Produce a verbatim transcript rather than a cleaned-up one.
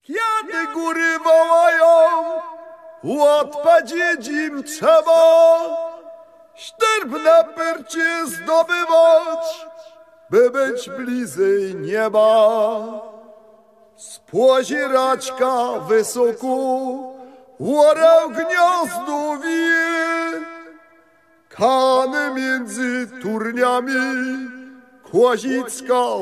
Kiedy góry wołają, odpowiedzieć im trzeba, ścierbne pyrcie zdobywać, by być bliżej nieba. Z poziraczka wysoko, orał gniazdo wije, kany między turniami, Kozicka